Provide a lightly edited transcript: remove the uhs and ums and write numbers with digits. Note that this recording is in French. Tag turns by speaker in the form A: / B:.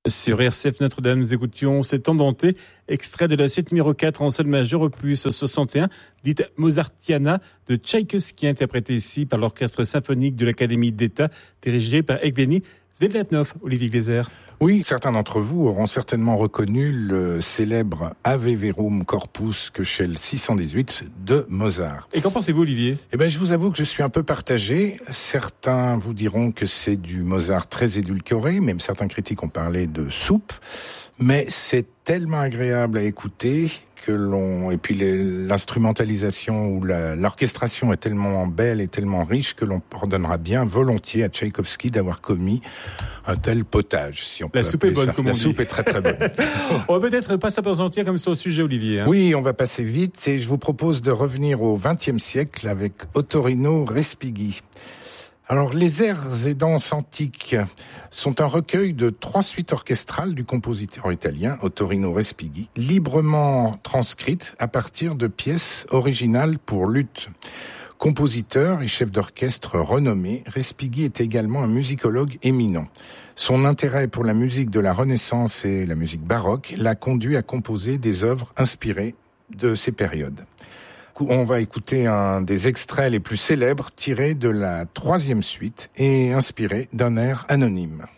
A: Sur RCF Notre-Dame, nous écoutions cet Andante, extrait de la suite numéro 4 en sol majeur opus 61, dite Mozartiana de Tchaïkovski, interprétée ici par l'orchestre symphonique de l'Académie d'État, dirigé par Evgeny Svetlatnov. Olivier Gleiser.
B: Oui, certains d'entre vous auront certainement reconnu le célèbre Ave Verum Corpus Köchel 618 de Mozart.
A: Et qu'en pensez-vous, Olivier ?
B: Je vous avoue que je suis un peu partagé. Certains vous diront que c'est du Mozart très édulcoré, même certains critiques ont parlé de soupe, mais c'est tellement agréable à écouter et puis l'instrumentalisation ou l'orchestration est tellement belle et tellement riche que l'on pardonnera bien volontiers à Tchaïkovski d'avoir commis un tel potage, si on peut appeler ça. La soupe est bonne, comme on dit. La soupe est très très bonne.
A: On va peut-être pas s'apesantir comme sur le sujet, Olivier.
B: Oui, on va passer vite et je vous propose de revenir au XXe siècle avec Ottorino Respighi. Alors, les airs et danses antiques sont un recueil de 3 suites orchestrales du compositeur italien Ottorino Respighi, librement transcrites à partir de pièces originales pour luth. Compositeur et chef d'orchestre renommé, Respighi est également un musicologue éminent. Son intérêt pour la musique de la Renaissance et la musique baroque l'a conduit à composer des œuvres inspirées de ces périodes. On va écouter un des extraits les plus célèbres tirés de la 3e suite et inspiré d'un air anonyme.